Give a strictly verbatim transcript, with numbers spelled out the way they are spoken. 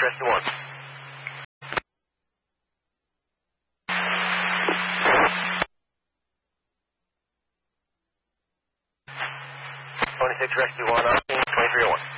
Rescue one. twenty-six Rescue one, on scene, twenty-three oh one.